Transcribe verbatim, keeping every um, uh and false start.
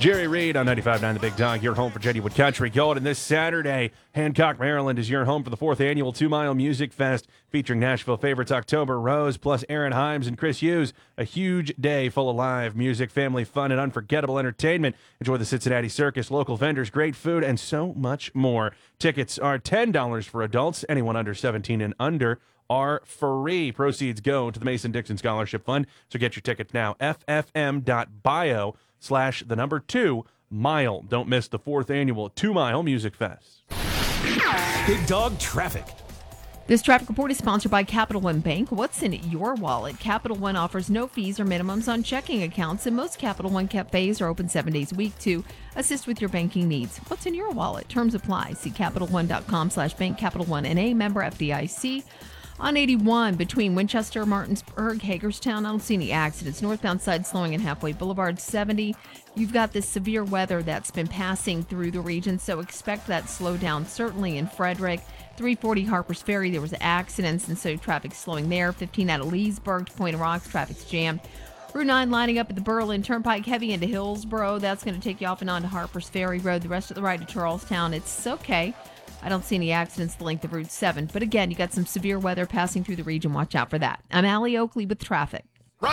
Jerry Reed on ninety-five point nine The Big Dog, your home for Jennywood Country Gold. And this Saturday, Hancock, Maryland is your home for the fourth annual Two Mile Music Fest, featuring Nashville favorites October Rose, plus Aaron Himes and Chris Hughes. A huge day full of live music, family fun, and unforgettable entertainment. Enjoy the Cincinnati Circus, local vendors, great food, and so much more. Tickets are ten dollars for adults. Anyone under seventeen and under are free. Proceeds go to the Mason-Dixon Scholarship Fund. So get your tickets now. ffm.bio slash the number two mile. Don't miss the fourth annual Two Mile Music Fest. Big Dog Traffic. This traffic report is sponsored by Capital One Bank. What's in your wallet? Capital One offers no fees or minimums on checking accounts, and most Capital One cafes are open seven days a week to assist with your banking needs. What's in your wallet? Terms apply. See CapitalOne.com slash bank. Capital One N A, member F D I C. On eighty-one, between Winchester, Martinsburg, Hagerstown, I don't see any accidents. Northbound side slowing in Halfway Boulevard. seventy, you've got this severe weather that's been passing through the region, so expect that slow down, certainly in Frederick. three forty Harper's Ferry, there was accidents, and so traffic's slowing there. fifteen out of Leesburg to Point of Rocks, traffic's jammed. Route nine lining up at the Berlin Turnpike, heavy into Hillsboro. That's going to take you off and on to Harper's Ferry Road. The rest of the ride to Charlestown, it's okay. I don't see any accidents the length of Route seven. But again, you got some severe weather passing through the region. Watch out for that. I'm Allie Oakley with traffic.